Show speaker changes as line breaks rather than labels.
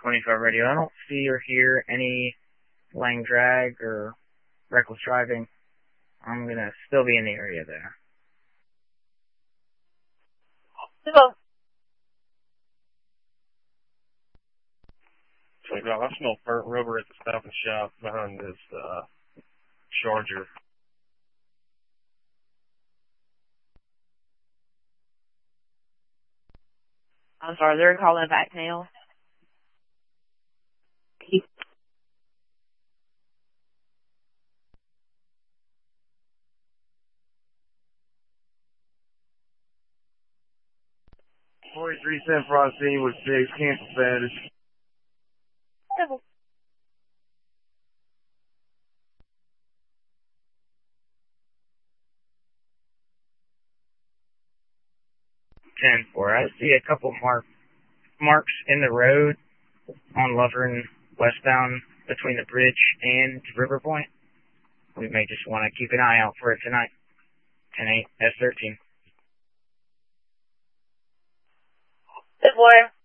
25 radio. I don't see or hear any lang drag or reckless driving. I'm gonna still be in the area there.
Hello.
25, I smell burnt rubber at the Stop and Shop behind this Charger.
I'm sorry, they're calling back now.
$43 Frosty with 6, cancel status.
Double.
I see a couple marks in the road on Lovern westbound between the bridge and River Point. We may just want to keep an eye out for it tonight. 10-8, S13.
Good morning.